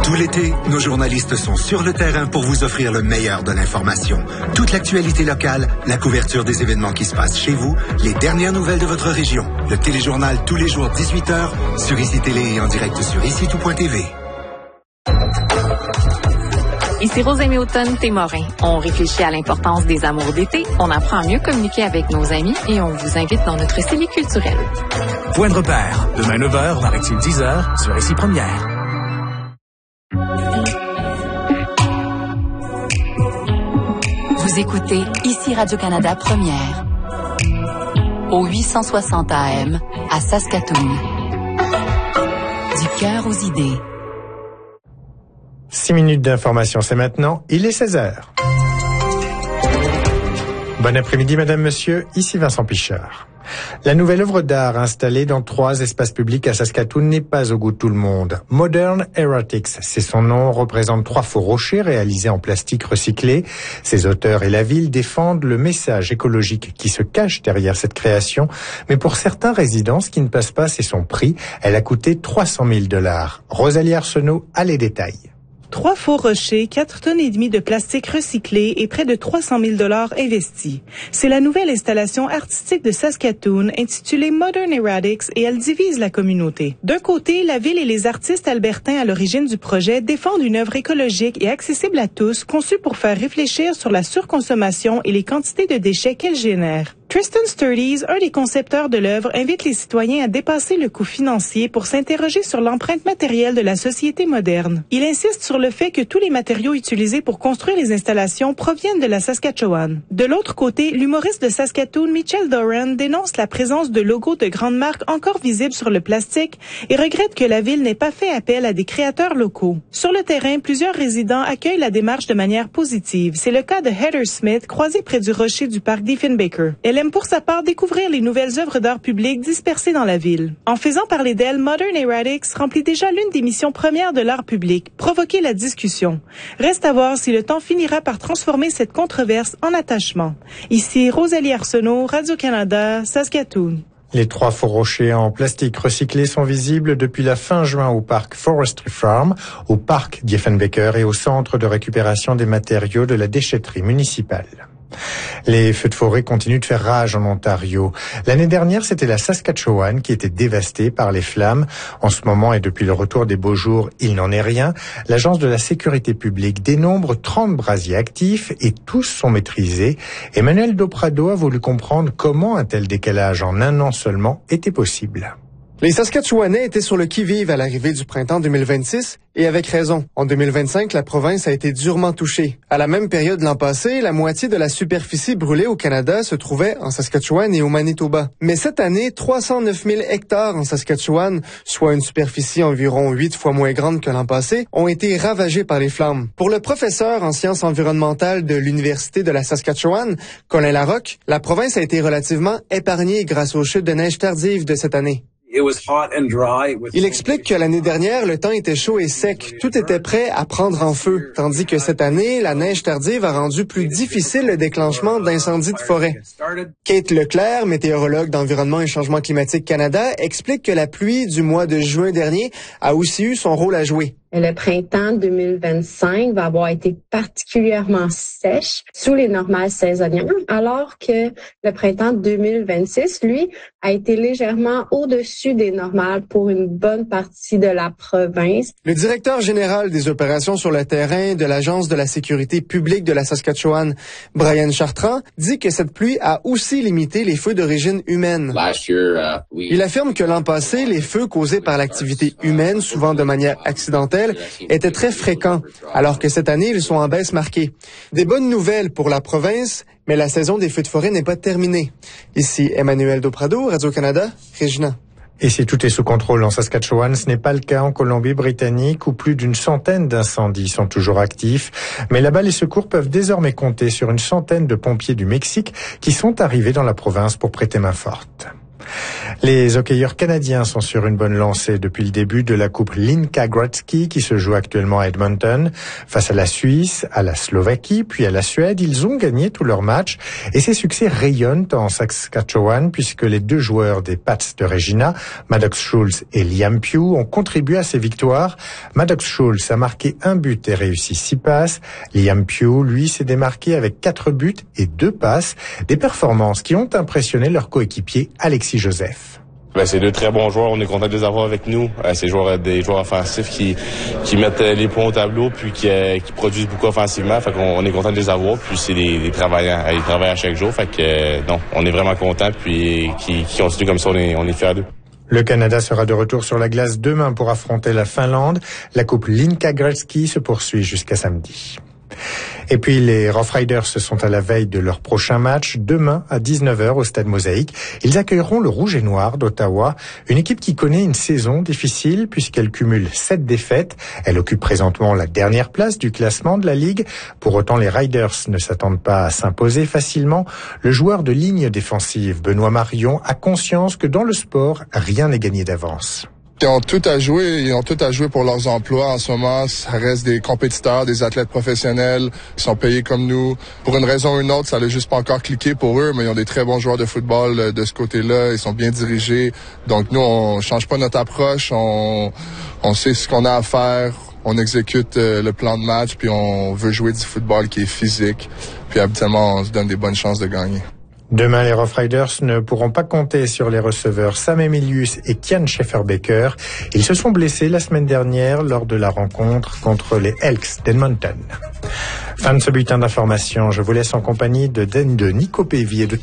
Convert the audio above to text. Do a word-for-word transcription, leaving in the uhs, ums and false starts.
Tout l'été, nos journalistes sont sur le terrain pour vous offrir le meilleur de l'information. Toute l'actualité locale, la couverture des événements qui se passent chez vous, les dernières nouvelles de votre région. Le téléjournal tous les jours dix-huit heures sur Ici Télé et en direct sur ici tout point t v. Ici Rose-Aimée Automne-Témorin. On réfléchit à l'importance des amours d'été, on apprend à mieux communiquer avec nos amis et on vous invite dans notre série culturelle. Point de repère, demain neuf heures, Maritime dix heures, sur Ici Première. Vous écoutez Ici Radio-Canada Première, au huit cent soixante A M à Saskatoon. Du cœur aux idées. Six minutes d'information, c'est maintenant. Il est seize heures. Bon après-midi, madame, monsieur. Ici Vincent Pichard. La nouvelle œuvre d'art installée dans trois espaces publics à Saskatoon n'est pas au goût de tout le monde. Modern Erotics, c'est son nom, représente trois faux rochers réalisés en plastique recyclé. Ses auteurs et la ville défendent le message écologique qui se cache derrière cette création. Mais pour certains résidents, ce qui ne passe pas, c'est son prix. Elle a coûté trois cent mille dollars. Rosalie Arsenault a les détails. Trois faux rochers, quatre tonnes et demie de plastique recyclé et près de trois cent mille dollars investis. C'est la nouvelle installation artistique de Saskatoon intitulée Modern Erotics et elle divise la communauté. D'un côté, la ville et les artistes albertains à l'origine du projet défendent une œuvre écologique et accessible à tous, conçue pour faire réfléchir sur la surconsommation et les quantités de déchets qu'elle génère. Tristan Sturdies, un des concepteurs de l'œuvre, invite les citoyens à dépasser le coût financier pour s'interroger sur l'empreinte matérielle de la société moderne. Il insiste sur le fait que tous les matériaux utilisés pour construire les installations proviennent de la Saskatchewan. De l'autre côté, l'humoriste de Saskatoon, Mitchell Doran, dénonce la présence de logos de grandes marques encore visibles sur le plastique et regrette que la ville n'ait pas fait appel à des créateurs locaux. Sur le terrain, plusieurs résidents accueillent la démarche de manière positive. C'est le cas de Heather Smith, croisée près du rocher du parc Diefenbaker. Elle aime pour sa part découvrir les nouvelles œuvres d'art public dispersées dans la ville. En faisant parler d'elle, Modern Erotics remplit déjà l'une des missions premières de l'art public, provoquer la discussion. Reste à voir si le temps finira par transformer cette controverse en attachement. Ici Rosalie Arsenault, Radio-Canada, Saskatoon. Les trois faux rochers en plastique recyclé sont visibles depuis la fin juin au parc Forestry Farm, au parc Diefenbaker et au centre de récupération des matériaux de la déchetterie municipale. Les feux de forêt continuent de faire rage en Ontario. L'année dernière, c'était la Saskatchewan qui était dévastée par les flammes. En ce moment et depuis le retour des beaux jours, il n'en est rien. L'Agence de la sécurité publique dénombre trente brasiers actifs et tous sont maîtrisés. Emmanuel Doprado a voulu comprendre comment un tel décalage en un an seulement était possible. Les Saskatchewanais étaient sur le qui-vive à l'arrivée du printemps deux mille vingt-six, et avec raison. En deux mille vingt-cinq, la province a été durement touchée. À la même période l'an passé, la moitié de la superficie brûlée au Canada se trouvait en Saskatchewan et au Manitoba. Mais cette année, trois cent neuf mille hectares en Saskatchewan, soit une superficie environ huit fois moins grande que l'an passé, ont été ravagés par les flammes. Pour le professeur en sciences environnementales de l'Université de la Saskatchewan, Colin Larocque, la province a été relativement épargnée grâce aux chutes de neige tardives de cette année. Il explique que l'année dernière, le temps était chaud et sec. Tout était prêt à prendre en feu, tandis que cette année, la neige tardive a rendu plus difficile le déclenchement d'incendies de forêt. Kate Leclerc, météorologue d'Environnement et Changement climatique Canada, explique que la pluie du mois de juin dernier a aussi eu son rôle à jouer. Le printemps deux mille vingt-cinq va avoir été particulièrement sèche sous les normales saisonnières, alors que le printemps deux mille vingt-six, lui, a été légèrement au-dessus des normales pour une bonne partie de la province. Le directeur général des opérations sur le terrain de l'Agence de la sécurité publique de la Saskatchewan, Brian Chartrand, dit que cette pluie a aussi limité les feux d'origine humaine. Il affirme que l'an passé, les feux causés par l'activité humaine, souvent de manière accidentelle, étaient très fréquents, alors que cette année, ils sont en baisse marquée. Des bonnes nouvelles pour la province, mais la saison des feux de forêt n'est pas terminée. Ici Emmanuel Doprado, Radio-Canada, Regina. Et si tout est sous contrôle en Saskatchewan, ce n'est pas le cas en Colombie-Britannique où plus d'une centaine d'incendies sont toujours actifs. Mais là-bas, les secours peuvent désormais compter sur une centaine de pompiers du Mexique qui sont arrivés dans la province pour prêter main forte. Les hockeyeurs canadiens sont sur une bonne lancée depuis le début de la Coupe Linka Gretzky qui se joue actuellement à Edmonton. Face à la Suisse, à la Slovaquie, puis à la Suède, ils ont gagné tous leurs matchs et ces succès rayonnent en Saskatchewan puisque les deux joueurs des Pats de Regina, Maddox Schultz et Liam Pugh, ont contribué à ces victoires. Maddox Schultz a marqué un but et réussi six passes. Liam Pugh, lui, s'est démarqué avec quatre buts et deux passes. Des performances qui ont impressionné leur coéquipier Alexis Joseph. Ben, c'est deux très bons joueurs. On est content de les avoir avec nous. Euh, c'est joueurs, des joueurs offensifs qui, qui mettent les points au tableau puis qui, euh, qui produisent beaucoup offensivement. Fait qu'on on est content de les avoir. Puis c'est des, des travaillants. Ils travaillent à chaque jour. Fait que euh, non, on est vraiment content. Puis qui, qui continuent comme ça, on est, on est fiers d'eux. Le Canada sera de retour sur la glace demain pour affronter la Finlande. La Coupe Linka Gretzky se poursuit jusqu'à samedi. Et puis les Rough Riders se sont à la veille de leur prochain match. Demain à dix-neuf heures au Stade Mosaïque, ils accueilleront le Rouge et Noir d'Ottawa, une équipe qui connaît une saison difficile puisqu'elle cumule sept défaites. Elle occupe présentement la dernière place du classement de la Ligue. Pour autant, les Riders ne s'attendent pas à s'imposer facilement. Le joueur de ligne défensive, Benoît Marion, a conscience que dans le sport, rien n'est gagné d'avance. Ils ont tout à jouer, ils ont tout à jouer pour leurs emplois en ce moment. Ça reste des compétiteurs, des athlètes professionnels qui sont payés comme nous. Pour une raison ou une autre, ça n'a juste pas encore cliqué pour eux, mais ils ont des très bons joueurs de football de ce côté-là. Ils sont bien dirigés. Donc nous, on change pas notre approche. On, on sait ce qu'on a à faire. On exécute le plan de match, puis on veut jouer du football qui est physique. Puis habituellement, on se donne des bonnes chances de gagner. Demain, les Rough Riders ne pourront pas compter sur les receveurs Sam Emilius et Kian Scheffer-Becker. Ils se sont blessés la semaine dernière lors de la rencontre contre les Elks d'Edmonton. Fin de ce bulletin d'information. Je vous laisse en compagnie de, de Nico Pévy et de